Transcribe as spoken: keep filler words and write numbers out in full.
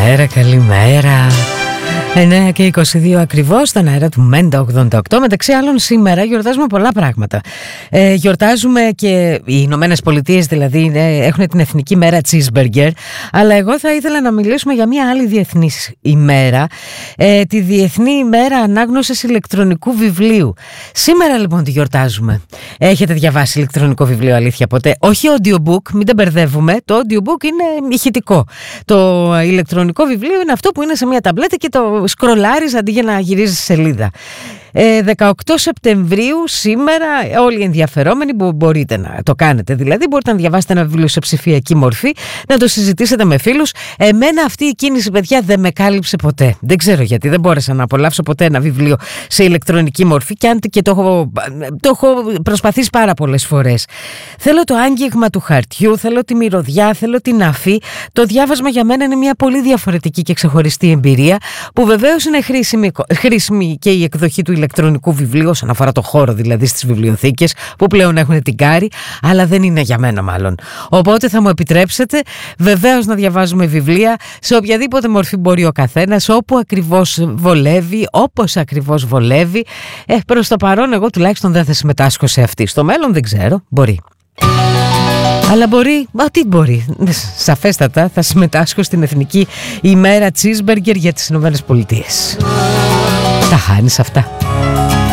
Καλημέρα, καλημέρα. εννέα και είκοσι δύο ακριβώς στον αέρα του Μέντα ογδόντα οκτώ. Μεταξύ άλλων, σήμερα γιορτάζουμε πολλά πράγματα. Ε, γιορτάζουμε και οι Ηνωμένες Πολιτείες, δηλαδή, έχουν την Εθνική Μέρα Cheeseburger. Αλλά εγώ θα ήθελα να μιλήσουμε για μια άλλη διεθνή ημέρα, ε, τη Διεθνή ημέρα Ανάγνωσης ηλεκτρονικού βιβλίου. Σήμερα λοιπόν τη γιορτάζουμε. Έχετε διαβάσει ηλεκτρονικό βιβλίο, αλήθεια, ποτέ? Όχι audiobook, μην τα μπερδεύουμε. Το audiobook είναι ηχητικό. Το ηλεκτρονικό βιβλίο είναι αυτό που είναι σε μια ταμπλέτα και το σκρολάρεις αντί για να γυρίζεις σελίδα. Ε, δεκαοκτώ Σεπτεμβρίου σήμερα, όλοι οι ενδιαφερόμενοι που μπορείτε να το κάνετε, δηλαδή μπορείτε να διαβάσετε ένα βιβλίο σε ψηφιακή μορφή, να το συζητήσετε με φίλους. Εμένα αυτή η κίνηση, παιδιά, δεν με κάλυψε ποτέ. Δεν ξέρω γιατί, δεν μπόρεσα να απολαύσω ποτέ ένα βιβλίο σε ηλεκτρονική μορφή, και αν και το έχω, το έχω προσπαθήσει πάρα πολλές φορές. Θέλω το άγγιγμα του χαρτιού, θέλω τη μυρωδιά, θέλω την αφή. Το διάβασμα για μένα είναι μια πολύ διαφορετική και ξεχωριστή εμπειρία, που βεβαίως είναι χρήσιμη, χρήσιμη και η εκδοχή του ηλεκτρονικού βιβλίου, όσον αφορά το χώρο δηλαδή στις βιβλιοθήκες που πλέον έχουν την κάρη, αλλά δεν είναι για μένα μάλλον. Οπότε θα μου επιτρέψετε βεβαίως να διαβάζουμε βιβλία σε οποιαδήποτε μορφή μπορεί ο καθένας, όπου ακριβώς βολεύει, όπως ακριβώς βολεύει. Ε, προς το παρόν εγώ τουλάχιστον δεν θα συμμετάσχω σε αυτή. Στο μέλλον δεν ξέρω, μπορεί. Αλλά μπορεί, μα τι μπορεί, σαφέστατα θα συμμετάσχω στην Εθνική ημέρα Cheeseburger για τις Ηνωμένες Πολιτείες. Τα χάνεις αυτά.